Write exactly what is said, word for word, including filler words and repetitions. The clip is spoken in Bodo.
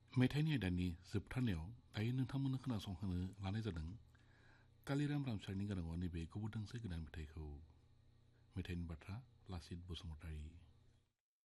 मेथाइनि आयदानि जोबथारनायाव दायो नोंथांमोननो खोनासंहोनो लानाय जादों कालिराम रामसारनि गाराङाव नैबे गुबुन दोंसे गोदान मेथाइखौ। मेथाइनि बाथ्रा लासित बसुमतारी।